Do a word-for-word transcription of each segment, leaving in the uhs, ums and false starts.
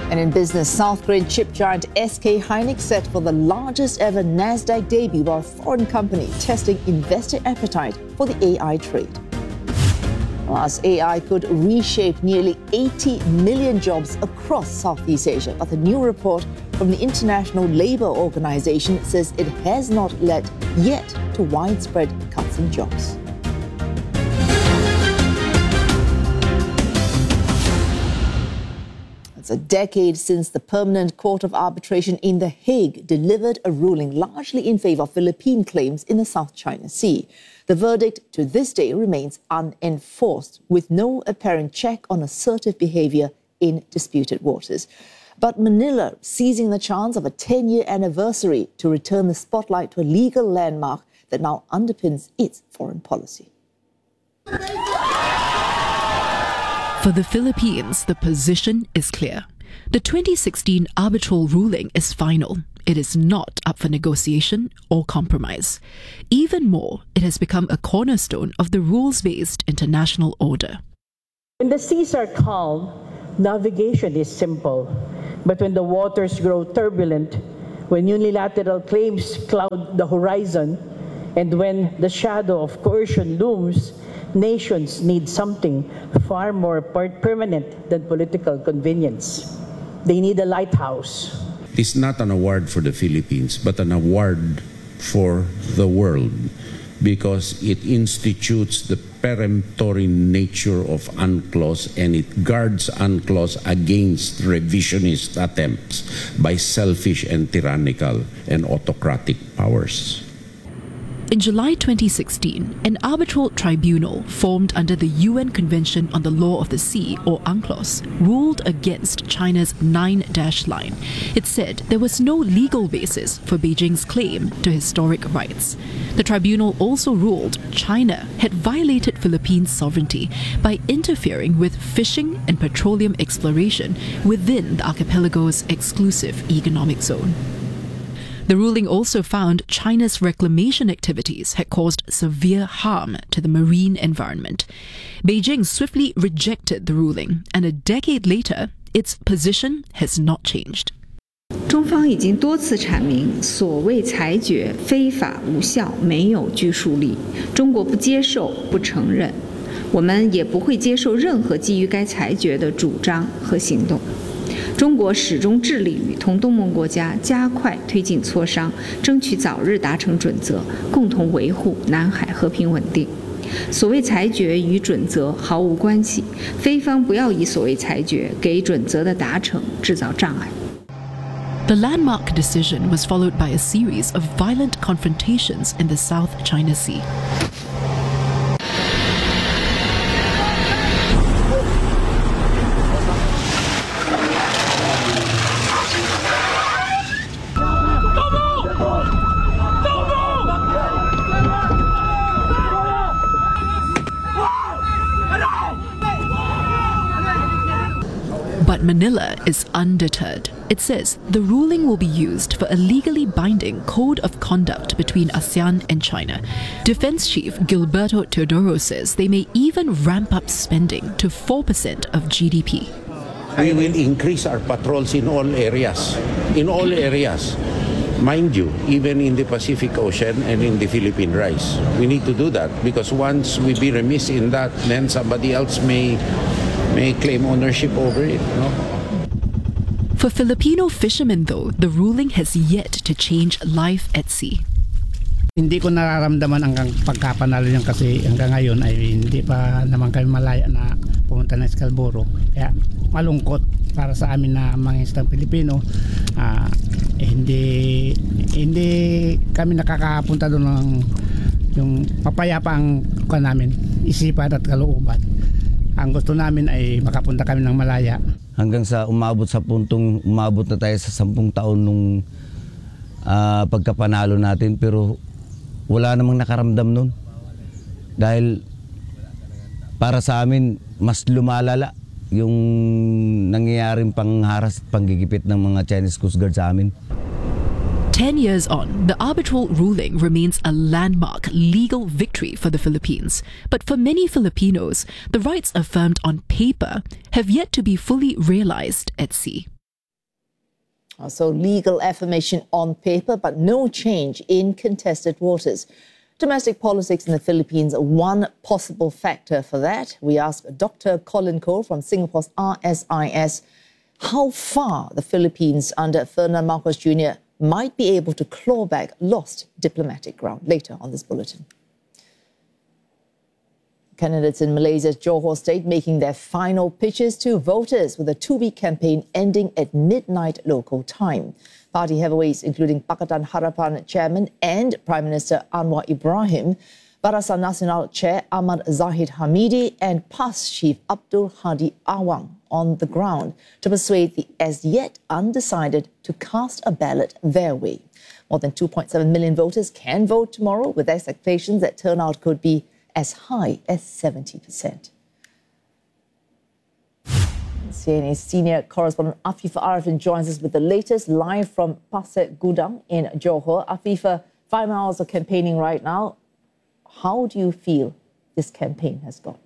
And in business, South Korean chip giant S K Hynix set for the largest ever Nasdaq debut by a foreign company testing investor appetite for the A I trade. Plus, A I could reshape nearly eighty million jobs across Southeast Asia. But the new report from the International Labour Organization says it has not led yet to widespread cuts in jobs. It's a decade since the Permanent Court of Arbitration in The Hague delivered a ruling largely in favour of Philippine claims in the South China Sea. The verdict to this day remains unenforced, with no apparent check on assertive behaviour in disputed waters. But Manila seizing the chance of a ten-year anniversary to return the spotlight to a legal landmark that now underpins its foreign policy. For the Philippines, the position is clear. The twenty sixteen arbitral ruling is final. It is not up for negotiation or compromise. Even more, it has become a cornerstone of the rules-based international order. When the seas are calm, navigation is simple. But when the waters grow turbulent, when unilateral claims cloud the horizon, and when the shadow of coercion looms, nations need something far more permanent than political convenience. They need a lighthouse. It's not an award for the Philippines, but an award for the world, because it institutes the peremptory nature of UNCLOS and it guards UNCLOS against revisionist attempts by selfish and tyrannical and autocratic powers. In July twenty sixteen, an arbitral tribunal formed under the U N Convention on the Law of the Sea, or UNCLOS, ruled against China's nine-dash line. It said there was no legal basis for Beijing's claim to historic rights. The tribunal also ruled China had violated Philippines' sovereignty by interfering with fishing and petroleum exploration within the archipelago's exclusive economic zone. The ruling also found China's reclamation activities had caused severe harm to the marine environment. Beijing swiftly rejected the ruling, and a decade later, its position has not changed. 中方已经多次阐明，所谓裁决非法无效，没有拘束力。中国不接受、不承认，我们也不会接受任何基于该裁决的主张和行动。中国始终致力于同东盟国家加快推进磋商，争取早日达成准则，共同维护南海和平稳定。所谓裁决与准则毫无关系，非方不要以所谓裁决给准则的达成制造障碍。 The landmark decision was followed by a series of violent confrontations in the South China Sea. But Manila is undeterred. It says the ruling will be used for a legally binding code of conduct between ASEAN and China. Defense Chief Gilberto Teodoro says they may even ramp up spending to four percent of G D P. We will increase our patrols in all areas, in all areas. Mind you, even in the Pacific Ocean and in the Philippine Rise. We need to do that because once we be remiss in that, then somebody else may may claim ownership over it. No? For Filipino fishermen, though, the ruling has yet to change life at sea. Hindi ko nararamdaman hanggang pagkapanalo niyan kasi hanggang ngayon ay hindi pa naman kami malaya na pumunta ng Scarborough. Kaya malungkot para sa amin na mga istang Pilipino. Uh, eh, hindi hindi kami nakakapunta doon ng yung papayapa ang kuha namin, isipan at kalooban. Ang gusto namin ay makapunta kami ng malaya. Hanggang sa umabot sa puntong umabot na tayo sa sampung taon nung uh, pagkapanalo natin, pero wala namang nakaramdam nun. Dahil para sa amin, mas lumalala yung nangyayaring pangharas at panggigipit ng mga Chinese Coast Guard sa amin. Ten years on, the arbitral ruling remains a landmark legal victory for the Philippines. But for many Filipinos, the rights affirmed on paper have yet to be fully realized at sea. So legal affirmation on paper, but no change in contested waters. Domestic politics in the Philippines, one possible factor for that. We asked Doctor Colin Cole from Singapore's R S I S how far the Philippines under Ferdinand Marcos Junior might be able to claw back lost diplomatic ground. Later on this bulletin. Candidates in Malaysia's Johor state making their final pitches to voters with a two-week campaign ending at midnight local time. Party heavyweights including Pakatan Harapan chairman and Prime Minister Anwar Ibrahim, Barisan Nasional chair Ahmad Zahid Hamidi and P A S chief Abdul Hadi Awang on the ground to persuade the as yet undecided to cast a ballot their way. More than two point seven million voters can vote tomorrow, with expectations that turnout could be as high as seventy percent. C N A senior correspondent Afifa Arifin joins us with the latest live from Pasir Gudang in Johor. Afifa, five hours of campaigning right now. How do you feel this campaign has gone?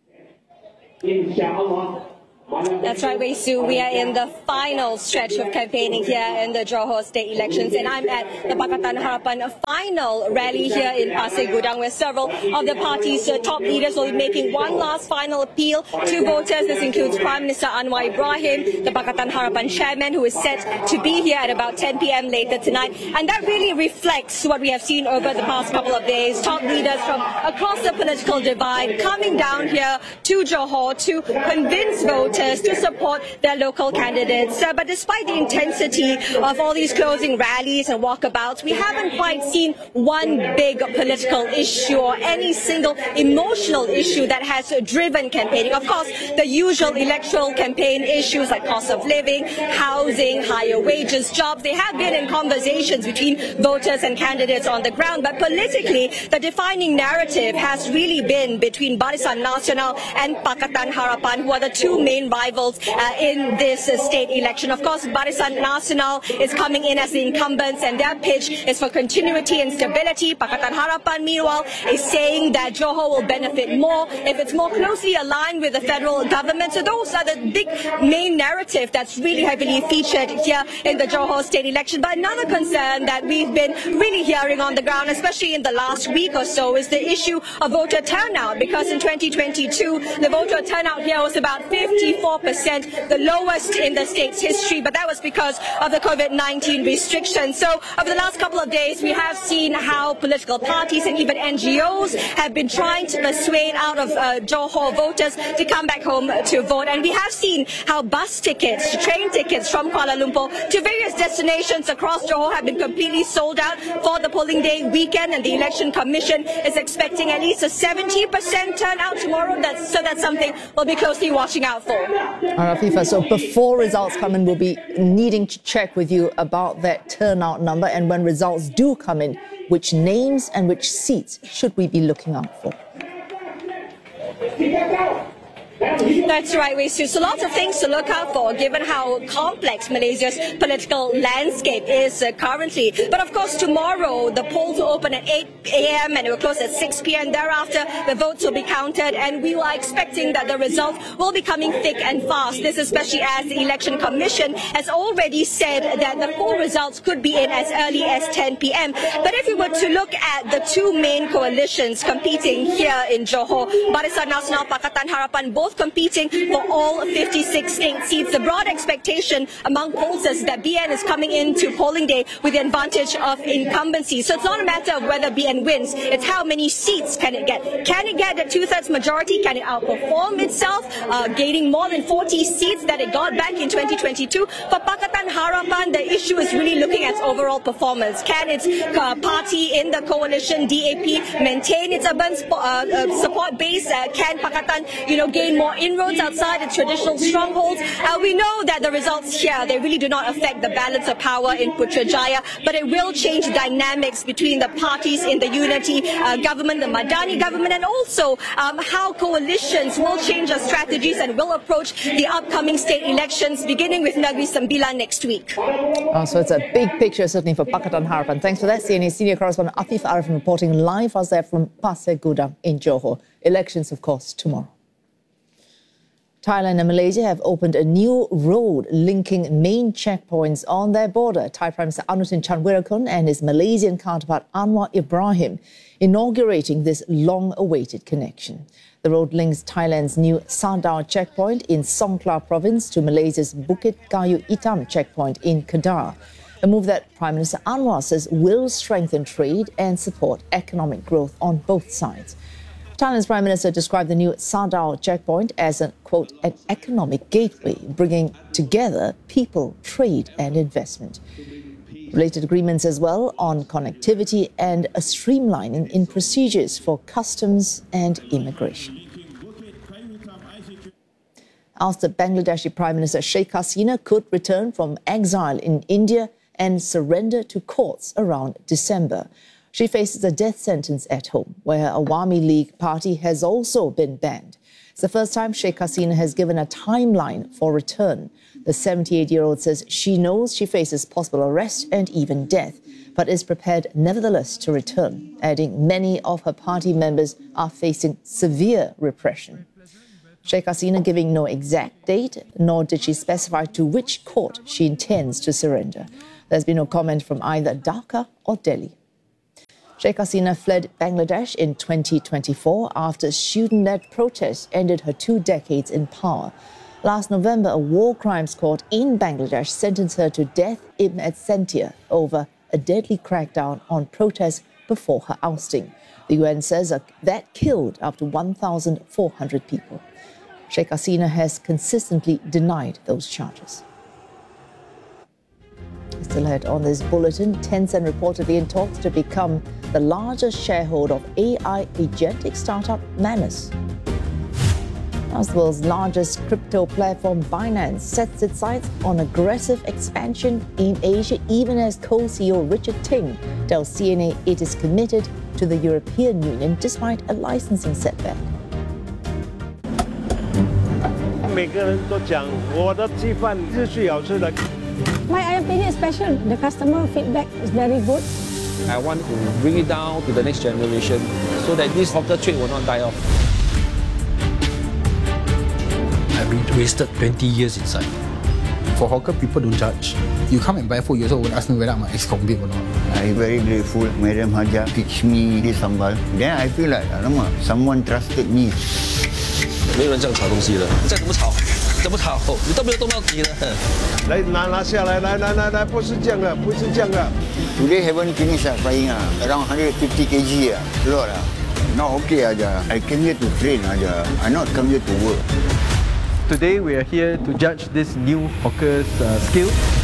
That's right, Wei Su. We are in the final stretch of campaigning here in the Johor state elections, and I'm at the Pakatan Harapan final rally here in Pasir Gudang, where several of the party's uh, top leaders will be making one last final appeal to voters. This includes Prime Minister Anwar Ibrahim, the Pakatan Harapan chairman, who is set to be here at about ten p m later tonight. And that really reflects what we have seen over the past couple of days. Top leaders from across the political divide coming down here to Johor to convince voters to support their local candidates. Uh, but despite the intensity of all these closing rallies and walkabouts, we haven't quite seen one big political issue or any single emotional issue that has driven campaigning. Of course, the usual electoral campaign issues like cost of living, housing, higher wages, jobs, they have been in conversations between voters and candidates on the ground. But politically, the defining narrative has really been between Barisan Nasional and Pakatan Harapan, who are the two main rivals uh, in this uh, state election. Of course, Barisan Nasional is coming in as the incumbents, and their pitch is for continuity and stability. Pakatan Harapan, meanwhile, is saying that Johor will benefit more if it's more closely aligned with the federal government. So those are the big main narrative that's really heavily featured here in the Johor state election. But another concern that we've been really hearing on the ground, especially in the last week or so, is the issue of voter turnout, because in twenty twenty-two, the voter turnout here was about fifty-four percent, the lowest in the state's history, but that was because of the COVID nineteen restrictions. So over the last couple of days, we have seen how political parties and even N G Os have been trying to persuade out of uh, Johor voters to come back home to vote. And we have seen how bus tickets, train tickets from Kuala Lumpur to various destinations across Johor have been completely sold out for the polling day weekend, and the Election Commission is expecting at least a seventy percent turnout tomorrow. That's, so that's something we'll be closely watching out for. Afifa, so before results come in, we'll be needing to check with you about that turnout number, and when results do come in, which names and which seats should we be looking out for? That's right, Wei Su. So lots of things to look out for, given how complex Malaysia's political landscape is uh, currently. But of course, tomorrow the polls will open at eight a m and it will close at six p m Thereafter, the votes will be counted, and we are expecting that the results will be coming thick and fast. This especially as the Election Commission has already said that the poll results could be in as early as ten p m But if we were to look at the two main coalitions competing here in Johor, Barisan Nasional, Pakatan Harapan, both competing for all fifty-six state seats. The broad expectation among pollsters is that B N is coming into polling day with the advantage of incumbency. So it's not a matter of whether B N wins, it's how many seats can it get. Can it get a two-thirds majority? Can it outperform itself, uh, gaining more than forty seats that it got back in twenty twenty-two? For Pakatan Harapan, the issue is really looking at overall performance. Can its uh, party in the coalition, D A P, maintain its urban uh, uh, support base? Uh, can Pakatan, you know, gain more inroads outside its traditional strongholds? Uh, we know that the results here, they really do not affect the balance of power in Putrajaya, but it will change dynamics between the parties in the unity uh, government, the Madani government, and also um, how coalitions will change their strategies and will approach the upcoming state elections, beginning with Negeri Sembilan next week. Oh, so it's a big picture, certainly, for Pakatan Harapan. Thanks for that, C N A senior correspondent Afifa Arifin reporting live as there from Pasir Gudang in Johor. Elections, of course, tomorrow. Thailand and Malaysia have opened a new road linking main checkpoints on their border. Thai Prime Minister Anutin Charnvirakul and his Malaysian counterpart Anwar Ibrahim inaugurating this long-awaited connection. The road links Thailand's new Sadao checkpoint in Songkhla province to Malaysia's Bukit Kayu Hitam checkpoint in Kedah, a move that Prime Minister Anwar says will strengthen trade and support economic growth on both sides. Thailand's Prime Minister described the new Sadao checkpoint as a, quote, an economic gateway, bringing together people, trade and investment. Related agreements as well on connectivity and a streamlining in procedures for customs and immigration. After Bangladeshi Prime Minister Sheikh Hasina could return from exile in India and surrender to courts around December, she faces a death sentence at home, where her Awami League party has also been banned. It's the first time Sheikh Hasina has given a timeline for return. The seventy-eight-year-old says she knows she faces possible arrest and even death, but is prepared nevertheless to return, adding many of her party members are facing severe repression. Sheikh Hasina giving no exact date, nor did she specify to which court she intends to surrender. There's been no comment from either Dhaka or Delhi. Sheikh Hasina fled Bangladesh in twenty twenty-four after student-led protests ended her two decades in power. Last November, a war crimes court in Bangladesh sentenced her to death in absentia over a deadly crackdown on protests before her ousting. The U N says that killed up to one thousand four hundred people. Sheikh Hasina has consistently denied those charges. Still ahead on this bulletin, Tencent reportedly in talks to become the largest shareholder of A I agentic startup Manus. As the world's largest crypto platform, Binance sets its sights on aggressive expansion in Asia, even as co-C E O Richard Ting tells C N A it is committed to the European Union despite a licensing setback. 每个人都讲我的鸡饭是最好吃的。 My opinion is special. The customer feedback is very good. I want to bring it down to the next generation so that this hawker trade will not die off. I've been wasted twenty years inside. For hawker, people don't judge. You come and buy food, you also won't ask me whether I'm an ex-convict or not. I'm very grateful. Madam Haja teach me this sambal. Then I feel like, alamak, someone trusted me. 没有人这样炒东西的，再怎么炒，怎么炒，你都没有动到底的。 来拿拿下来，来来来来，不是这样的，不是这样的。 Today haven't finished uh, frying uh, around one hundred fifty kilograms uh, lot uh. Now okay aja. I came here to train aja. I not come here to work. Today we are here to judge this new hawker's uh, skill.